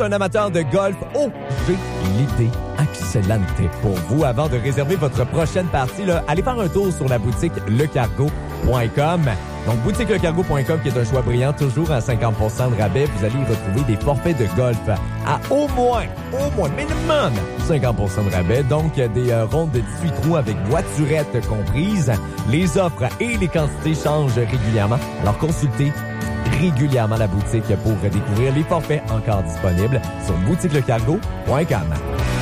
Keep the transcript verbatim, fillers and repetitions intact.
un amateur de golf, oh, j'ai l'idée excellente pour vous. Avant de réserver votre prochaine partie, là, allez faire un tour sur la boutique le cargo point com. Donc, boutique le cargo point com qui est un choix brillant, toujours à cinquante pour cent de rabais. Vous allez y retrouver des forfaits de golf à au moins, au moins, minimum cinquante pour cent de rabais. Donc, des euh, rondes de dix-huit trous avec voiturette comprise. Les offres et les quantités changent régulièrement. Alors, consultez régulièrement la boutique pour découvrir les forfaits encore disponibles sur boutique le cargo point com.